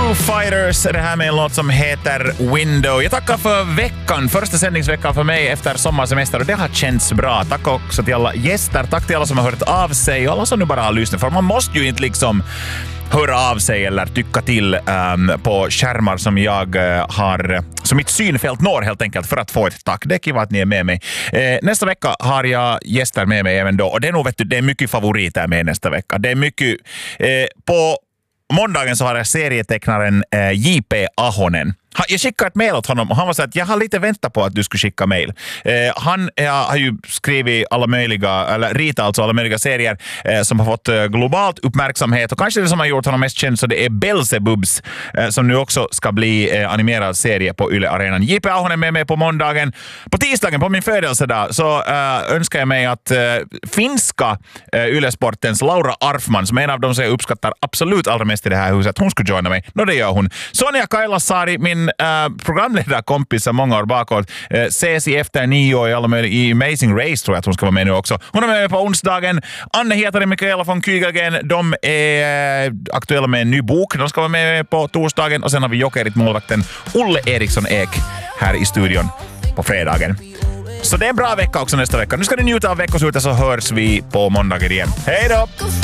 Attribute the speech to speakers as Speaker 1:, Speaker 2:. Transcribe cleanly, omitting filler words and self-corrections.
Speaker 1: Foo Fighters, det här med en låt som heter Window. Jag tackar för veckan, första sändningsveckan för mig efter sommarsemester, och det har känts bra. Tack också till alla gäster, tack till alla som har hört av sig och alla som nu bara har lyssnat, för man måste ju inte liksom höra av sig eller tycka till på skärmar som jag har, som mitt synfält når helt enkelt, för att få ett tack. Det är kul att ni är med mig. Nästa vecka har jag gäster med mig även då, och det är nog, vet du, det är mycket favoriter med nästa vecka. Det är mycket på måndagen så har jag serietecknaren J.P. Ahonen. Jag skickade ett mejl åt honom och han var så att jag har lite väntat på att du skulle skicka mejl. Han har ju skrivit alla möjliga, eller ritat alltså alla möjliga serier som har fått globalt uppmärksamhet, och kanske det som har gjort honom mest känd så det är Belzebubs som nu också ska bli animerad serie på Yle Arenan. J.P. Ahonen är med på måndagen. På tisdagen, på min födelsedag, så önskar jag mig att finska Yle-sportens Laura Arfman, som är en av dem som jag uppskattar absolut allra mest i det här huset, hon skulle joina mig. Det gör hon. Sonja Kailasari, min programledarkompis sedan många år bakåt, ses i Efter 9 i alla möjliga, i Amazing Race tror jag att hon ska vara med nu också. Hon är med på onsdagen. Anne Hietari, Mikaela von Kygelgen, de är aktuella med en ny bok. De ska vara med på torsdagen, och sen har vi Jokerit-målvakten Olle Eriksson Ek här i studion på fredagen. Så det är en bra vecka också nästa vecka. Nu ska ni njuta av veckoslutet, så hörs vi på måndagen igen. Hej då!